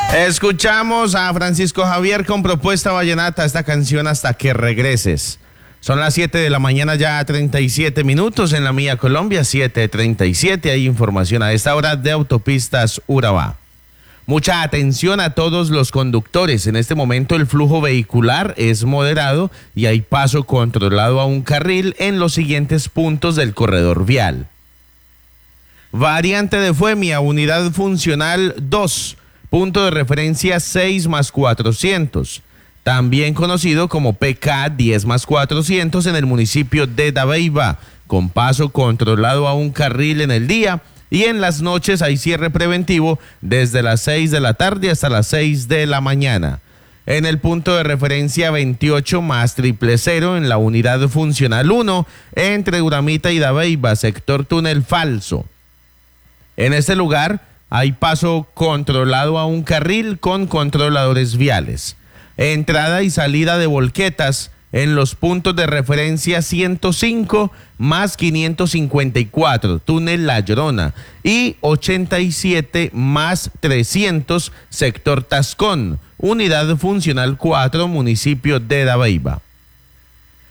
Escuchamos a Francisco Javier con Propuesta Vallenata, esta canción Hasta que regreses. Son las 7 de la mañana, ya 37 minutos en la mía Colombia, 7:37. Hay información a esta hora de Autopistas Urabá. Mucha atención a todos los conductores. En este momento el flujo vehicular es moderado y hay paso controlado a un carril en los siguientes puntos del corredor vial. Variante de Fuemia, unidad funcional 2, punto de referencia 6+400. También conocido como PK 10+400 en el municipio de Dabeiba, con paso controlado a un carril en el día y en las noches hay cierre preventivo desde las 6 de la tarde hasta las 6 de la mañana. En el punto de referencia 28+000 en la unidad funcional 1 entre Uramita y Dabeiba, sector Túnel Falso. En este lugar hay paso controlado a un carril con controladores viales. Entrada y salida de volquetas en los puntos de referencia 105+554, túnel La Llorona, y 87+300, sector Tascón, unidad funcional 4, municipio de Dabeiba.